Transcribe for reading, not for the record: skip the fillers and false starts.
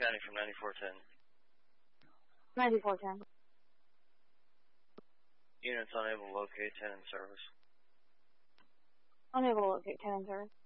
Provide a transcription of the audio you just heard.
County from 9410. 9410. Units unable to locate 10 in service. Unable to locate 10 in service.